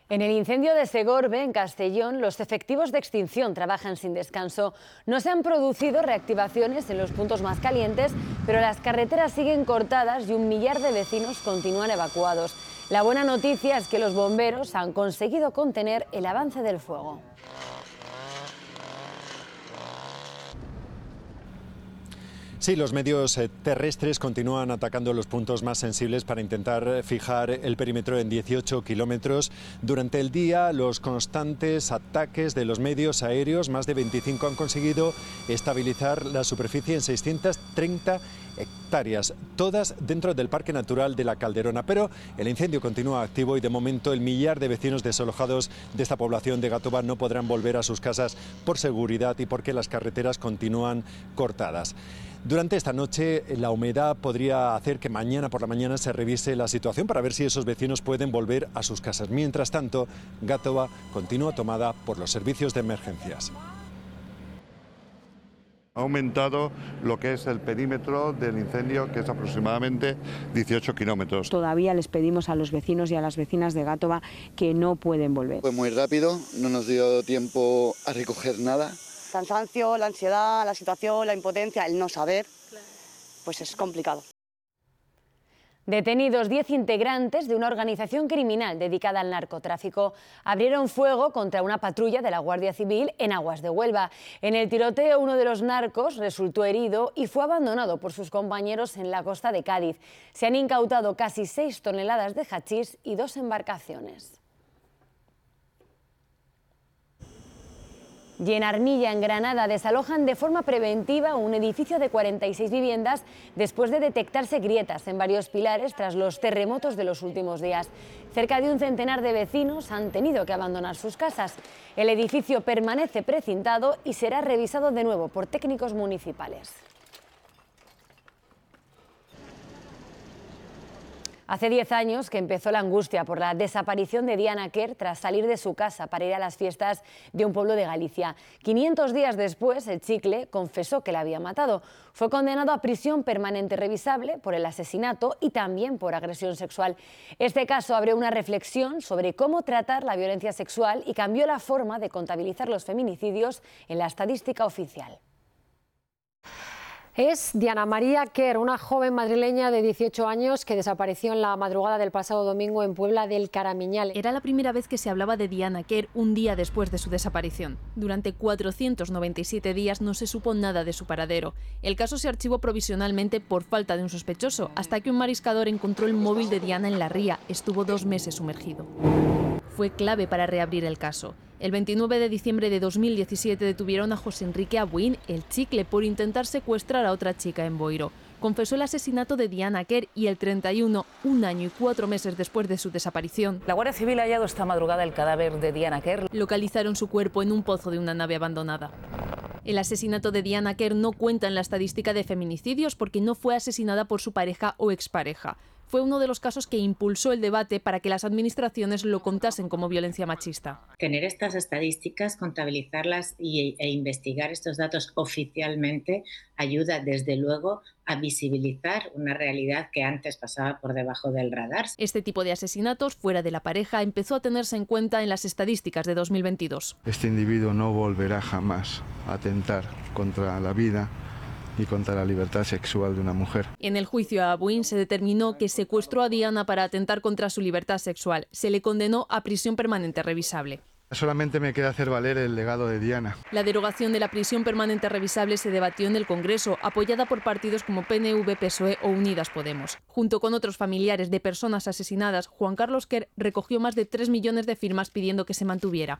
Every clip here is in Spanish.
En el incendio de Segorbe, en Castellón, los efectivos de extinción trabajan sin descanso. No se han producido reactivaciones en los puntos más calientes, pero las carreteras siguen cortadas y 1 millar de vecinos continúan evacuados. La buena noticia es que los bomberos han conseguido contener el avance del fuego. Sí, los medios terrestres continúan atacando los puntos más sensibles para intentar fijar el perímetro en 18 kilómetros. Durante el día, los constantes ataques de los medios aéreos, más de 25, han conseguido estabilizar la superficie en 630 hectáreas, todas dentro del Parque Natural de la Calderona. Pero el incendio continúa activo y de momento el millar de vecinos desalojados de esta población de Gàtova no podrán volver a sus casas por seguridad y porque las carreteras continúan cortadas. Durante esta noche la humedad podría hacer que mañana por la mañana se revise la situación para ver si esos vecinos pueden volver a sus casas. Mientras tanto, Gàtova continúa tomada por los servicios de emergencias. Ha aumentado lo que es el perímetro del incendio, que es aproximadamente 18 kilómetros. Todavía les pedimos a los vecinos y a las vecinas de Gàtova que no pueden volver. Fue muy rápido, no nos dio tiempo a recoger nada. El cansancio, la ansiedad, la situación, la impotencia, el no saber, pues es complicado. Detenidos 10 integrantes de una organización criminal dedicada al narcotráfico abrieron fuego contra una patrulla de la Guardia Civil en aguas de Huelva. En el tiroteo, uno de los narcos resultó herido y fue abandonado por sus compañeros en la costa de Cádiz. Se han incautado casi 6 toneladas de hachís y 2 embarcaciones. Y en Armilla, en Granada, desalojan de forma preventiva un edificio de 46 viviendas después de detectarse grietas en varios pilares tras los terremotos de los últimos días. Cerca de un centenar de vecinos han tenido que abandonar sus casas. El edificio permanece precintado y será revisado de nuevo por técnicos municipales. Hace 10 años que empezó la angustia por la desaparición de Diana Quer tras salir de su casa para ir a las fiestas de un pueblo de Galicia. 500 días después, el chicle confesó que la había matado. Fue condenado a prisión permanente revisable por el asesinato y también por agresión sexual. Este caso abrió una reflexión sobre cómo tratar la violencia sexual y cambió la forma de contabilizar los feminicidios en la estadística oficial. Es Diana María Quer, una joven madrileña de 18 años que desapareció en la madrugada del pasado domingo en Puebla del Caramiñal. Era la primera vez que se hablaba de Diana Quer un día después de su desaparición. Durante 497 días no se supo nada de su paradero. El caso se archivó provisionalmente por falta de un sospechoso, hasta que un mariscador encontró el móvil de Diana en la ría. Estuvo 2 meses sumergido. Fue clave para reabrir el caso. El 29 de diciembre de 2017 detuvieron a José Enrique Abuín, el chicle, por intentar secuestrar a otra chica en Boiro. Confesó el asesinato de Diana Quer y el 31, 1 año y 4 meses después de su desaparición. La Guardia Civil ha hallado esta madrugada el cadáver de Diana Quer. Localizaron su cuerpo en un pozo de una nave abandonada. El asesinato de Diana Quer no cuenta en la estadística de feminicidios porque no fue asesinada por su pareja o expareja. Fue uno de los casos que impulsó el debate para que las administraciones lo contasen como violencia machista. Tener estas estadísticas, contabilizarlas e investigar estos datos oficialmente ayuda desde luego a visibilizar una realidad que antes pasaba por debajo del radar. Este tipo de asesinatos fuera de la pareja empezó a tenerse en cuenta en las estadísticas de 2022. Este individuo no volverá jamás a atentar contra la vida y contra la libertad sexual de una mujer. En el juicio a Abuín se determinó que secuestró a Diana para atentar contra su libertad sexual. Se le condenó a prisión permanente revisable. Solamente me queda hacer valer el legado de Diana. La derogación de la prisión permanente revisable se debatió en el Congreso, apoyada por partidos como PNV, PSOE o Unidas Podemos. Junto con otros familiares de personas asesinadas, Juan Carlos Quer recogió más de 3 millones de firmas pidiendo que se mantuviera.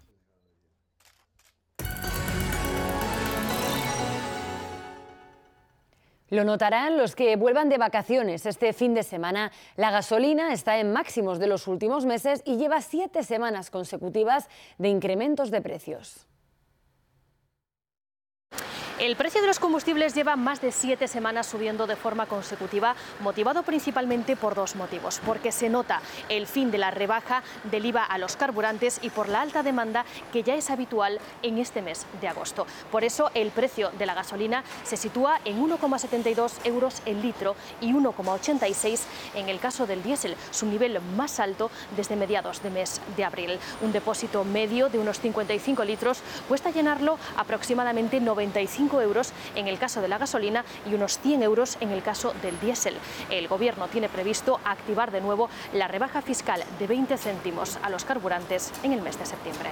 Lo notarán los que vuelvan de vacaciones este fin de semana. La gasolina está en máximos de los últimos meses y lleva 7 semanas consecutivas de incrementos de precios. El precio de los combustibles lleva más de 7 semanas subiendo de forma consecutiva, motivado principalmente por dos motivos. Porque se nota el fin de la rebaja del IVA a los carburantes y por la alta demanda que ya es habitual en este mes de agosto. Por eso el precio de la gasolina se sitúa en 1,72 euros el litro y 1,86 en el caso del diésel, su nivel más alto desde mediados de mes de abril. Un depósito medio de unos 55 litros cuesta llenarlo aproximadamente 95 euros en el caso de la gasolina y unos 100 euros en el caso del diésel. El Gobierno tiene previsto activar de nuevo la rebaja fiscal de 20 céntimos a los carburantes en el mes de septiembre.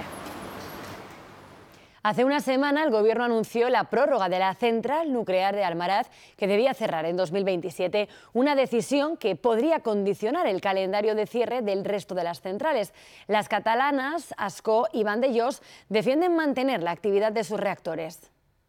Hace una semana el Gobierno anunció la prórroga de la central nuclear de Almaraz, que debía cerrar en 2027, una decisión que podría condicionar el calendario de cierre del resto de las centrales. Las catalanas, Ascó y Vandellós, defienden mantener la actividad de sus reactores.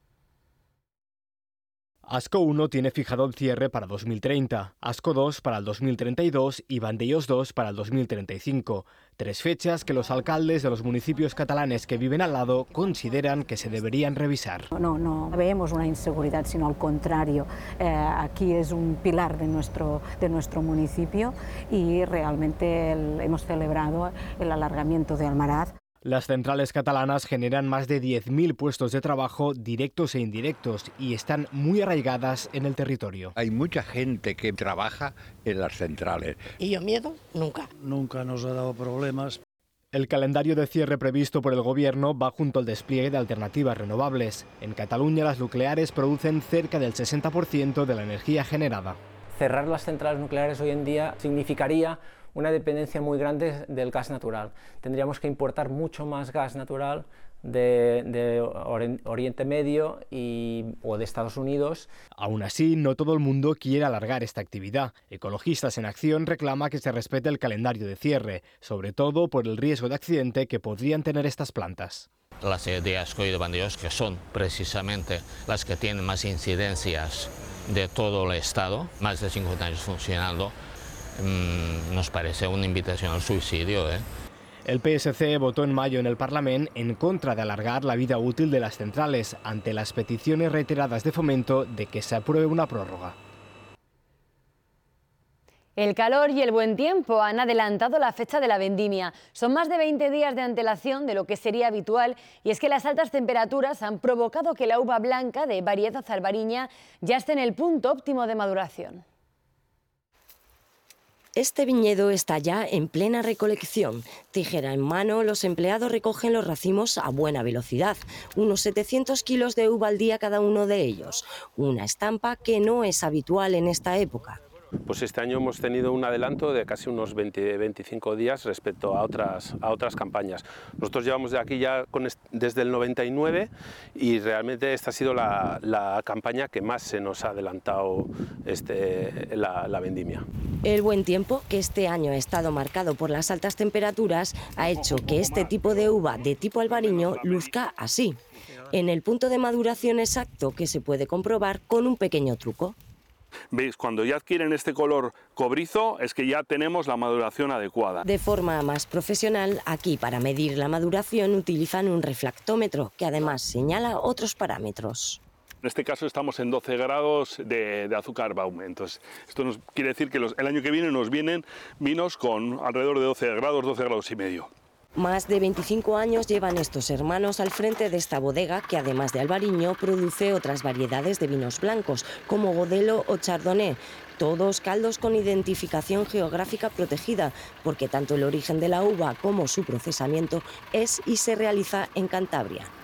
Ascó 1 tiene fijado el cierre para 2030, Ascó 2 para el 2032 y Vandellós 2 para el 2035. 3 fechas que los alcaldes de los municipios catalanes que viven al lado consideran que se deberían revisar. No vemos una inseguridad, sino al contrario. Aquí es un pilar de nuestro municipio y realmente hemos celebrado el alargamiento de Almaraz. Las centrales catalanas generan más de 10.000 puestos de trabajo directos e indirectos y están muy arraigadas en el territorio. Hay mucha gente que trabaja en las centrales. ¿Y yo miedo? Nunca. Nunca nos ha dado problemas. El calendario de cierre previsto por el Gobierno va junto al despliegue de alternativas renovables. En Cataluña las nucleares producen cerca del 60% de la energía generada. Cerrar las centrales nucleares hoy en día significaría una dependencia muy grande del gas natural. Tendríamos que importar mucho más gas natural de Oriente Medio o de Estados Unidos. Aún así, no todo el mundo quiere alargar esta actividad. Ecologistas en Acción reclama que se respete el calendario de cierre, sobre todo por el riesgo de accidente que podrían tener estas plantas. Las de Ascó y de Vandellós, que son precisamente las que tienen más incidencias de todo el Estado, más de 50 años funcionando, nos parece una invitación al suicidio. El PSC votó en mayo en el Parlamento en contra de alargar la vida útil de las centrales ante las peticiones reiteradas de Fomento de que se apruebe una prórroga. El calor y el buen tiempo han adelantado la fecha de la vendimia. Son más de 20 días de antelación de lo que sería habitual, y es que las altas temperaturas han provocado que la uva blanca de variedad albariña ya esté en el punto óptimo de maduración. Este viñedo está ya en plena recolección. Tijera en mano, los empleados recogen los racimos a buena velocidad, unos 700 kilos de uva al día cada uno de ellos, una estampa que no es habitual en esta época. Pues este año hemos tenido un adelanto de casi unos 20-25 días respecto a otras campañas. Nosotros llevamos de aquí ya desde el 99 y realmente esta ha sido la campaña que más se nos ha adelantado la vendimia. El buen tiempo, que este año ha estado marcado por las altas temperaturas, ha hecho que este tipo de uva de tipo albariño luzca así, en el punto de maduración exacto que se puede comprobar con un pequeño truco. ¿Veis? Cuando ya adquieren este color cobrizo es que ya tenemos la maduración adecuada. De forma más profesional, aquí para medir la maduración utilizan un refractómetro que además señala otros parámetros. En este caso estamos en 12 grados de azúcar Baume. Entonces, esto nos quiere decir que el año que viene nos vienen vinos con alrededor de 12 grados y medio. Más de 25 años llevan estos hermanos al frente de esta bodega que, además de albariño, produce otras variedades de vinos blancos, como Godelo o Chardonnay, todos caldos con identificación geográfica protegida, porque tanto el origen de la uva como su procesamiento es y se realiza en Cantabria.